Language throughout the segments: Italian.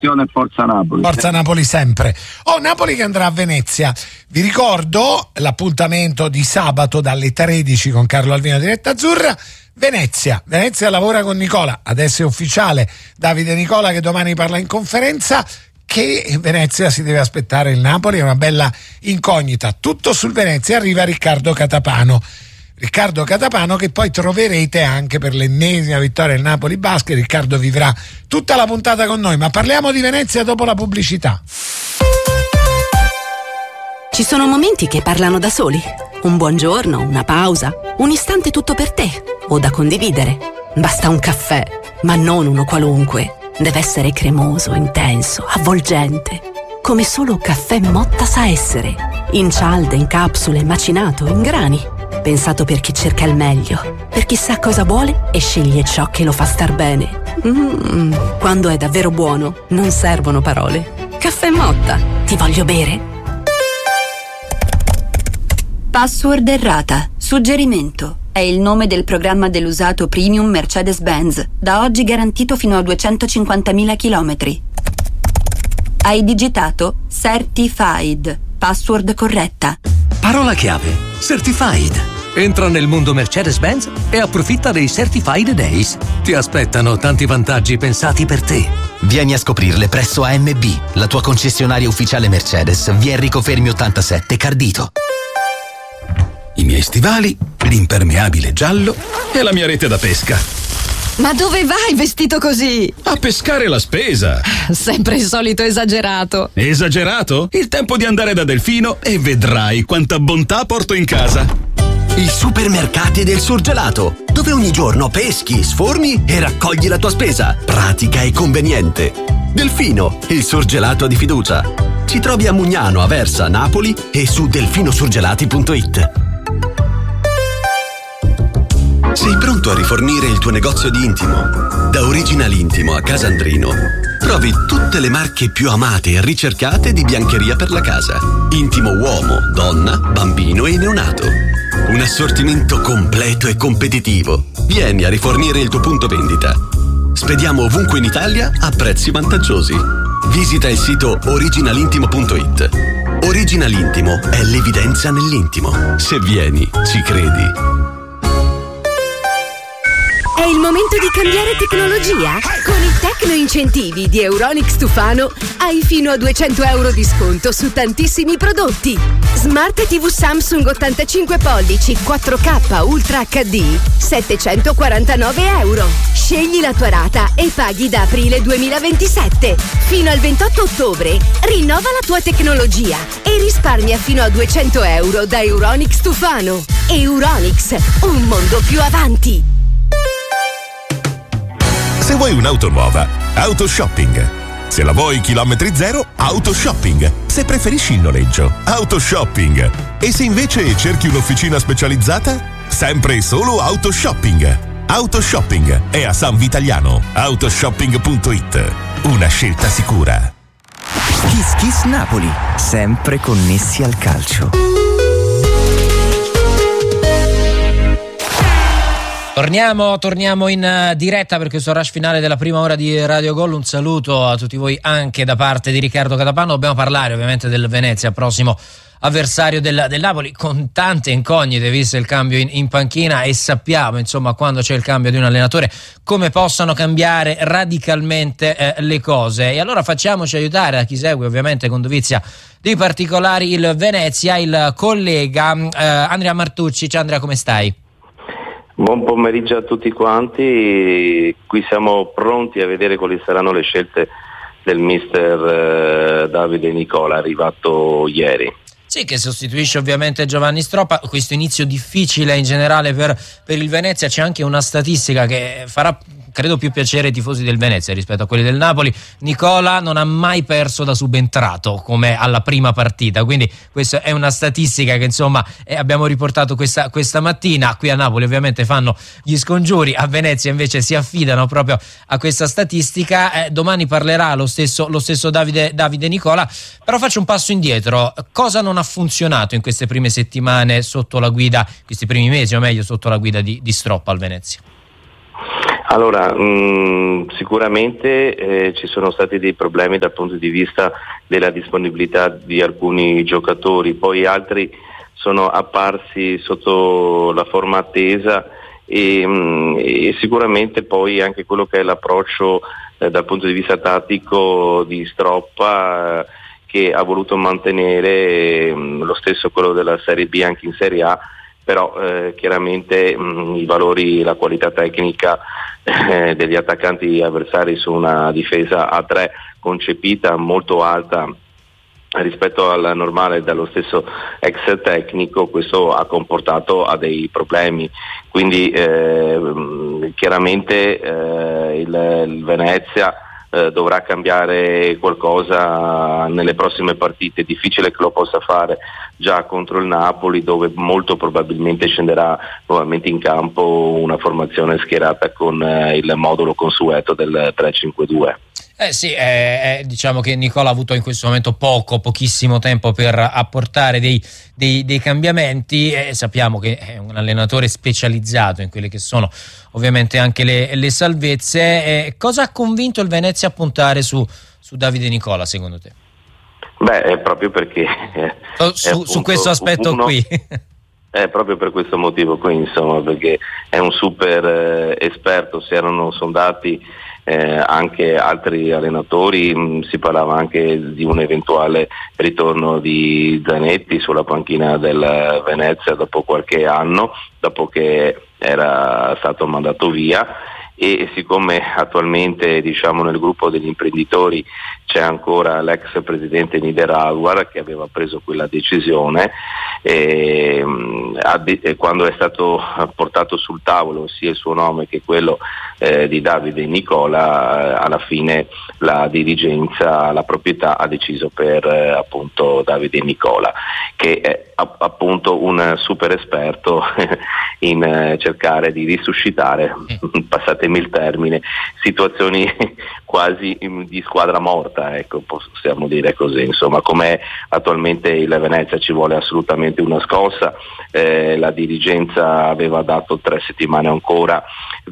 Forza Napoli. Forza Napoli sempre. Napoli che andrà a Venezia. Vi ricordo l'appuntamento di sabato dalle 13 con Carlo Alvino diretta azzurra. Venezia lavora con Nicola, adesso è ufficiale, Davide Nicola, che domani parla in conferenza, che Venezia si deve aspettare il Napoli, è una bella incognita. Tutto sul Venezia. Arriva Riccardo Catapano che poi troverete anche per l'ennesima vittoria del Napoli Basket. Riccardo vivrà tutta la puntata con noi, ma parliamo di Venezia dopo la pubblicità. Ci sono momenti che parlano da soli. Un buongiorno, una pausa, un istante tutto per te o da condividere. Basta un caffè, ma non uno qualunque. Deve essere cremoso, intenso, avvolgente, come solo Caffè Motta sa essere. In cialde, in capsule, macinato, in grani. Pensato per chi cerca il meglio, per chi sa cosa vuole e sceglie ciò che lo fa star bene. Quando è davvero buono, non servono parole. Caffè Motta, ti voglio bere. Password errata. Suggerimento. È il nome del programma dell'usato premium Mercedes-Benz, da oggi garantito fino a 250.000 chilometri. Hai digitato Certified. Password corretta. Parola chiave: Certified. Entra nel mondo Mercedes-Benz e approfitta dei Certified Days. Ti aspettano tanti vantaggi pensati per te. Vieni a scoprirle presso AMB, la tua concessionaria ufficiale Mercedes, via Enrico Fermi 87, Cardito. I miei stivali, l'impermeabile giallo e la mia rete da pesca. Ma dove vai vestito così? A pescare la spesa. Sempre il solito esagerato. Esagerato? Il tempo di andare da Delfino e vedrai quanta bontà porto in casa. I supermercati del surgelato, dove ogni giorno peschi, sforni e raccogli la tua spesa. Pratica e conveniente. Delfino, il surgelato di fiducia. Ci trovi a Mugnano, Aversa, Napoli e su delfinosurgelati.it. Sei pronto a rifornire il tuo negozio di intimo? Da Original Intimo a Casandrino trovi tutte le marche più amate e ricercate di biancheria per la casa. Intimo uomo, donna, bambino e neonato. Un assortimento completo e competitivo. Vieni a rifornire il tuo punto vendita. Spediamo ovunque in Italia a prezzi vantaggiosi. Visita il sito originalintimo.it. Original Intimo è l'evidenza nell'intimo. Se vieni, ci credi. È il momento di cambiare tecnologia? Con i Tecno Incentivi di Euronics Tufano hai fino a 200 euro di sconto su tantissimi prodotti. Smart TV Samsung 85 pollici 4K Ultra HD 749 euro. Scegli la tua rata e paghi da aprile 2027. Fino al 28 ottobre rinnova la tua tecnologia e risparmia fino a 200 euro da Euronics Tufano. Euronics, un mondo più avanti. Se vuoi un'auto nuova, Autoshopping. Se la vuoi chilometri zero, Autoshopping. Se preferisci il noleggio, Autoshopping. E se invece cerchi un'officina specializzata, sempre e solo Autoshopping. Autoshopping è a San Vitaliano. Autoshopping.it. Una scelta sicura. Kiss Kiss Napoli, sempre connessi al calcio. Torniamo in diretta per questo rush finale della prima ora di Radio Gol. Un saluto a tutti voi anche da parte di Riccardo Catapano. Dobbiamo parlare ovviamente del Venezia, prossimo avversario del Napoli, con tante incognite visto il cambio in panchina, e sappiamo insomma quando c'è il cambio di un allenatore come possano cambiare radicalmente le cose. E allora facciamoci aiutare da chi segue ovviamente con dovizia di particolari il Venezia, il collega Andrea Martucci. Ciao Andrea, come stai? Buon pomeriggio a tutti quanti, qui siamo pronti a vedere quali saranno le scelte del mister Davide Nicola, arrivato ieri. Sì, che sostituisce ovviamente Giovanni Stroppa. Questo inizio difficile in generale per il Venezia. C'è anche una statistica che farà credo più piacere ai tifosi del Venezia rispetto a quelli del Napoli. Nicola non ha mai perso da subentrato come alla prima partita, quindi questa è una statistica che insomma abbiamo riportato questa mattina. Qui a Napoli ovviamente fanno gli scongiuri, a Venezia invece si affidano proprio a questa statistica. Domani parlerà lo stesso Davide Nicola, però faccio un passo indietro. Cosa non ha funzionato in queste prime settimane sotto la guida, questi primi mesi o meglio sotto la guida di Stroppa al Venezia? Allora, sicuramente ci sono stati dei problemi dal punto di vista della disponibilità di alcuni giocatori, poi altri sono apparsi sotto la forma attesa e sicuramente poi anche quello che è l'approccio dal punto di vista tattico di Stroppa, che ha voluto mantenere lo stesso quello della Serie B anche in Serie A, però chiaramente i valori, la qualità tecnica degli attaccanti avversari su una difesa a 3 concepita molto alta rispetto alla normale dallo stesso ex tecnico, questo ha comportato a dei problemi, quindi chiaramente il Venezia dovrà cambiare qualcosa nelle prossime partite. Difficile che lo possa fare già contro il Napoli, dove molto probabilmente scenderà nuovamente in campo una formazione schierata con il modulo consueto del 3-5-2. Sì, diciamo che Nicola ha avuto in questo momento pochissimo tempo per apportare dei cambiamenti, sappiamo che è un allenatore specializzato in quelle che sono ovviamente anche le salvezze. Cosa ha convinto il Venezia a puntare su Davide Nicola, secondo te? Beh, è proprio perché su questo aspetto qui è proprio per questo motivo qui, insomma, perché è un super esperto. Si erano sondati anche altri allenatori, si parlava anche di un eventuale ritorno di Zanetti sulla panchina del Venezia dopo qualche anno, dopo che era stato mandato via, e siccome attualmente, diciamo, nel gruppo degli imprenditori c'è ancora l'ex presidente Niederauer, che aveva preso quella decisione, e quando è stato portato sul tavolo sia il suo nome che quello di Davide Nicola, alla fine la dirigenza, la proprietà ha deciso per appunto Davide Nicola, che è appunto un super esperto in cercare di risuscitare, passatemi il termine, situazioni quasi di squadra morta, ecco, possiamo dire così. Insomma, com'è attualmente il Venezia ci vuole assolutamente una scossa. La dirigenza aveva dato 3 settimane ancora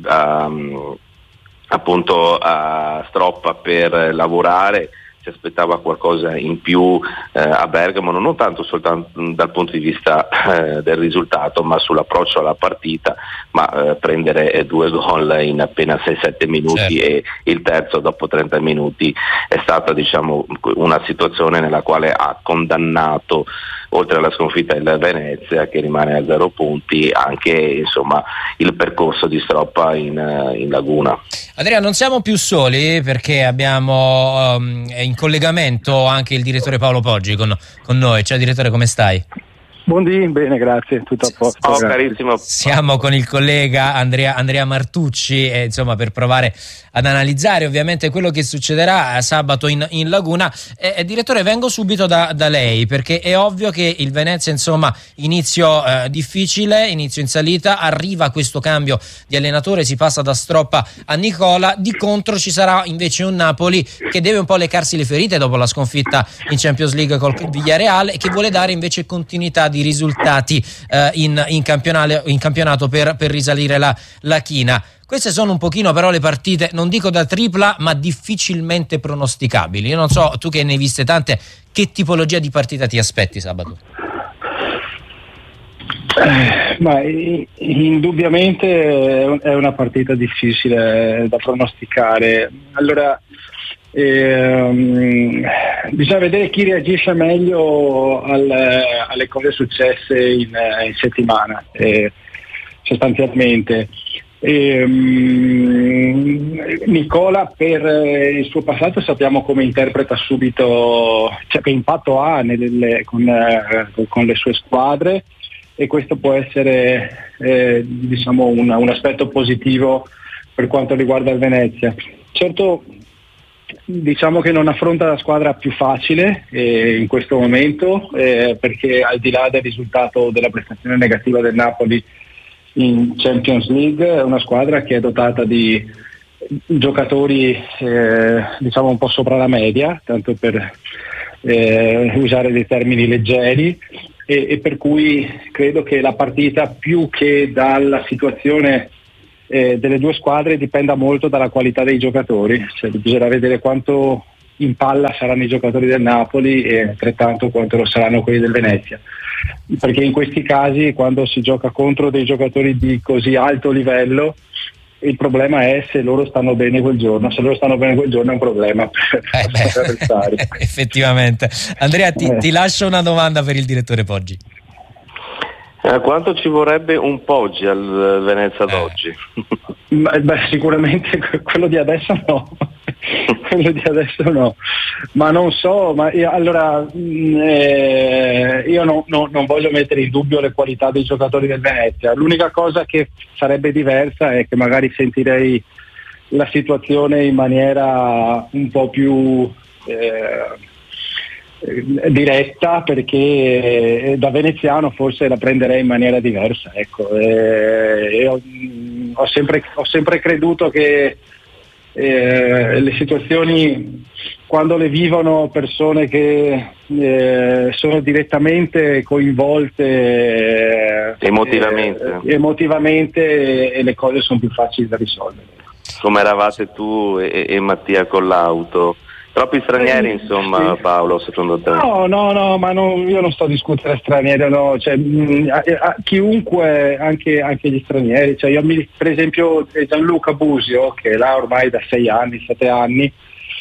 appunto a Stroppa per lavorare. Si aspettava qualcosa in più a Bergamo, non tanto soltanto dal punto di vista del risultato, ma sull'approccio alla partita, ma prendere 2 gol in appena 6-7 minuti, certo, e il terzo dopo 30 minuti è stata, diciamo, una situazione nella quale ha condannato, oltre alla sconfitta del Venezia che rimane a 0 punti, anche, insomma, il percorso di Stroppa in Laguna. Andrea, non siamo più soli, perché abbiamo in collegamento anche il direttore Paolo Poggi con noi. Ciao direttore, come stai? Buondì, bene, grazie, tutto a posto. Oh, carissimo. Siamo con il collega Andrea Martucci, insomma, per provare ad analizzare ovviamente quello che succederà sabato in Laguna. Direttore, vengo subito da lei, perché è ovvio che il Venezia, insomma, inizio difficile, inizio in salita, arriva questo cambio di allenatore, si passa da Stroppa a Nicola, di contro ci sarà invece un Napoli che deve un po' leccarsi le ferite dopo la sconfitta in Champions League col Villarreal, e che vuole dare invece continuità di risultati in campionato per risalire la china. Queste sono un pochino però le partite, non dico da tripla, ma difficilmente pronosticabili. Io non so, tu che ne hai viste tante, che tipologia di partita ti aspetti sabato? Ma indubbiamente è una partita difficile da pronosticare. Allora, bisogna vedere chi reagisce meglio alle cose successe in settimana, sostanzialmente. Nicola, per il suo passato, sappiamo come interpreta subito, cioè che impatto ha con le sue squadre, e questo può essere diciamo un aspetto positivo per quanto riguarda il Venezia. Certo, diciamo che non affronta la squadra più facile in questo momento, perché al di là del risultato della prestazione negativa del Napoli in Champions League, è una squadra che è dotata di giocatori diciamo un po' sopra la media, tanto per usare dei termini leggeri, e per cui credo che la partita, più che dalla situazione delle due squadre dipenda molto dalla qualità dei giocatori, cioè, bisognerà vedere quanto in palla saranno i giocatori del Napoli e altrettanto quanto lo saranno quelli del Venezia, perché in questi casi, quando si gioca contro dei giocatori di così alto livello, il problema è se loro stanno bene quel giorno. Se loro stanno bene quel giorno è un problema per l'avversario. Effettivamente. Andrea, ti lascio una domanda per il direttore Poggi. Quanto ci vorrebbe un Poggi al Venezia d'oggi? Sicuramente quello di adesso no. Quello di adesso no, ma non so, io non voglio mettere in dubbio le qualità dei giocatori del Venezia. L'unica cosa che sarebbe diversa è che magari sentirei la situazione in maniera un po' più diretta, perché da veneziano forse la prenderei in maniera diversa, ecco. Ho sempre creduto che le situazioni, quando le vivono persone che sono direttamente coinvolte emotivamente, le cose sono più facili da risolvere. Come eravate tu e Mattia con l'auto? Troppi stranieri, insomma, sì. Paolo, secondo te? No, ma io non sto a discutere stranieri, no. Cioè, chiunque, anche gli stranieri, cioè per esempio Gianluca Busio, che è là ormai da 6 anni, 7 anni,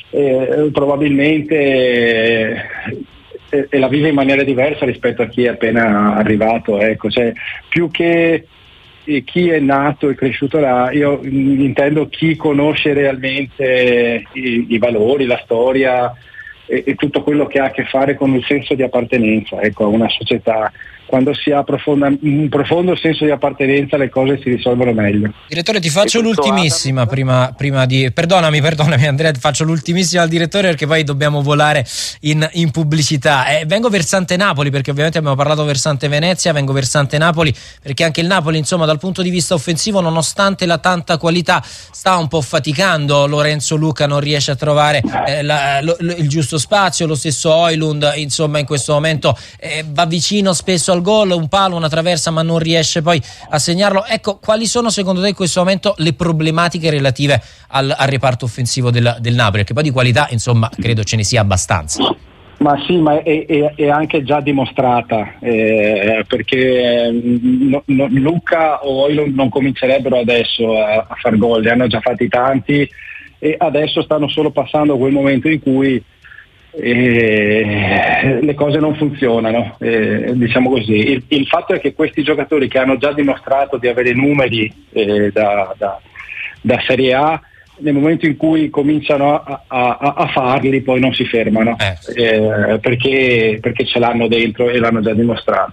probabilmente la vive in maniera diversa rispetto a chi è appena arrivato, ecco. Cioè, più che chi è nato e cresciuto là, io intendo chi conosce realmente i valori, la storia e tutto quello che ha a che fare con il senso di appartenenza, ecco, a una società. Quando si ha un profondo senso di appartenenza, le cose si risolvono meglio. Direttore, ti faccio l'ultimissima prima di... Perdonami Andrea, ti faccio l'ultimissima al direttore, perché poi dobbiamo volare in pubblicità. Vengo versante Napoli, perché ovviamente abbiamo parlato versante Venezia, vengo versante Napoli perché anche il Napoli, insomma, dal punto di vista offensivo, nonostante la tanta qualità, sta un po' faticando. Lorenzo Luca non riesce a trovare il giusto spazio, lo stesso Højlund, insomma, in questo momento va vicino spesso al gol, un palo, una traversa, ma non riesce poi a segnarlo. Ecco, quali sono secondo te in questo momento le problematiche relative al reparto offensivo del Napoli? Perché poi di qualità, insomma, credo ce ne sia abbastanza. Ma sì, ma è anche già dimostrata, perché Luca o Højlund non comincerebbero adesso a far gol, ne hanno già fatti tanti e adesso stanno solo passando quel momento in cui le cose non funzionano, diciamo così. Il fatto è che questi giocatori che hanno già dimostrato di avere numeri da Serie A, nel momento in cui cominciano a farli ppoi non si fermano, perché ce l'hanno dentro e l'hanno già dimostrato.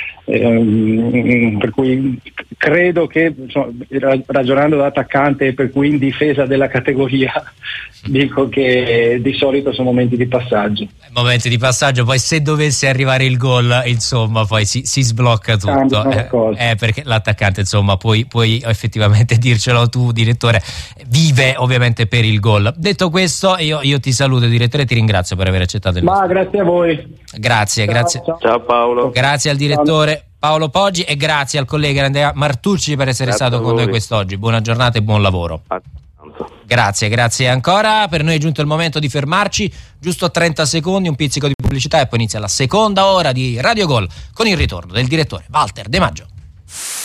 Per cui credo che, insomma, ragionando da attaccante e per cui in difesa della categoria, dico che di solito sono momenti di passaggio. Poi se dovesse arrivare il gol, insomma, poi si sblocca tutto, perché l'attaccante, insomma, puoi effettivamente dircelo tu, direttore, vive ovviamente per il gol. Detto questo, io ti saluto, direttore, ti ringrazio per aver accettato il nostro. Grazie a voi. Grazie. Ciao Paolo. Grazie al direttore Paolo Poggi e grazie al collega Andrea Martucci per essere stato con noi quest'oggi. Buona giornata e buon lavoro. Grazie ancora. Per noi è giunto il momento di fermarci, giusto 30 secondi, un pizzico di pubblicità e poi inizia la seconda ora di Radio Gol con il ritorno del direttore Walter De Maggio.